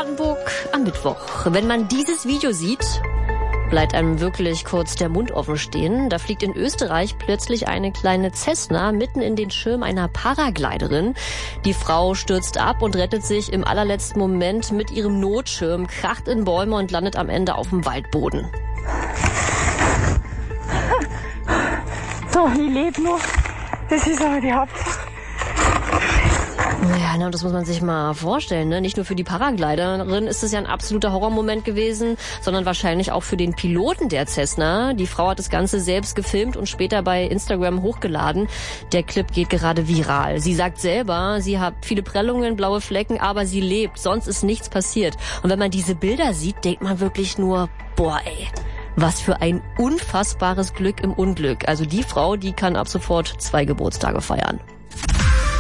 Brandenburg am Mittwoch. Wenn man dieses Video sieht, bleibt einem wirklich kurz der Mund offen stehen. Da fliegt in Österreich plötzlich eine kleine Cessna mitten in den Schirm einer Paragliderin. Die Frau stürzt ab und rettet sich im allerletzten Moment mit ihrem Notschirm, kracht in Bäume und landet am Ende auf dem Waldboden. So, ich lebe noch. Das ist aber die Hauptsache. Ja, das muss man sich mal vorstellen, ne? Nicht nur für die Paragliderin ist es ja ein absoluter Horrormoment gewesen, sondern wahrscheinlich auch für den Piloten der Cessna. Die Frau hat das Ganze selbst gefilmt und später bei Instagram hochgeladen. Der Clip geht gerade viral. Sie sagt selber, sie hat viele Prellungen, blaue Flecken, aber sie lebt. Sonst ist nichts passiert. Und wenn man diese Bilder sieht, denkt man wirklich nur, boah, ey, was für ein unfassbares Glück im Unglück. Also die Frau, die kann ab sofort 2 Geburtstage feiern.